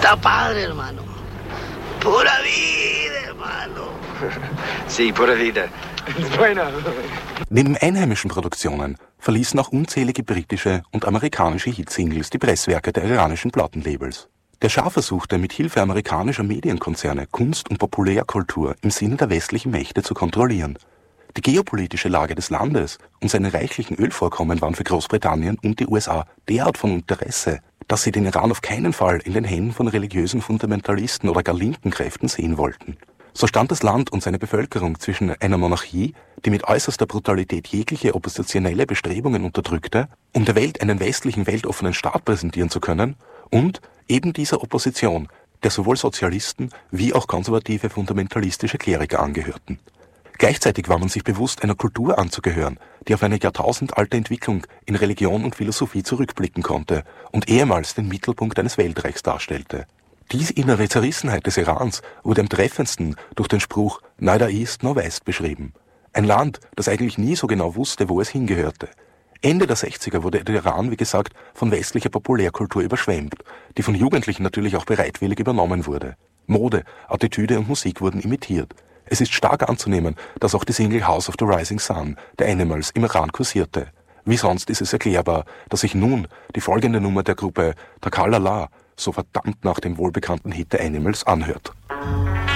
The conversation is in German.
Está padre, hermano. Pura vida, hermano. Sí, pura vida. Bueno. Neben einheimischen Produktionen verließen auch unzählige britische und amerikanische Hitsingles die Presswerke der iranischen Plattenlabels. Der Schah versuchte mit Hilfe amerikanischer Medienkonzerne Kunst und Populärkultur im Sinne der westlichen Mächte zu kontrollieren. Die geopolitische Lage des Landes und seine reichlichen Ölvorkommen waren für Großbritannien und die USA derart von Interesse, dass sie den Iran auf keinen Fall in den Händen von religiösen Fundamentalisten oder gar linken Kräften sehen wollten. So stand das Land und seine Bevölkerung zwischen einer Monarchie, die mit äußerster Brutalität jegliche oppositionelle Bestrebungen unterdrückte, um der Welt einen westlichen, weltoffenen Staat präsentieren zu können, und eben dieser Opposition, der sowohl Sozialisten wie auch konservative fundamentalistische Kleriker angehörten. Gleichzeitig war man sich bewusst, einer Kultur anzugehören, die auf eine jahrtausendalte Entwicklung in Religion und Philosophie zurückblicken konnte und ehemals den Mittelpunkt eines Weltreichs darstellte. Diese innere Zerrissenheit des Irans wurde am treffendsten durch den Spruch "Neither East nor West" beschrieben. Ein Land, das eigentlich nie so genau wusste, wo es hingehörte. Ende der 60er wurde der Iran, wie gesagt, von westlicher Populärkultur überschwemmt, die von Jugendlichen natürlich auch bereitwillig übernommen wurde. Mode, Attitüde und Musik wurden imitiert. Es ist stark anzunehmen, dass auch die Single House of the Rising Sun der Animals im Iran kursierte. Wie sonst ist es erklärbar, dass sich nun die folgende Nummer der Gruppe Takalala so verdammt nach dem wohlbekannten Hit der Animals anhört.